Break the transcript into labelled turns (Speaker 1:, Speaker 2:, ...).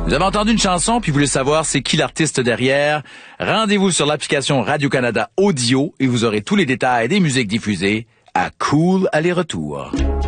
Speaker 1: Vous avez entendu une chanson puis vous voulez savoir c'est qui l'artiste derrière? Rendez-vous sur l'application Radio-Canada Audio et vous aurez tous les détails des musiques diffusées à Cool Aller-Retour.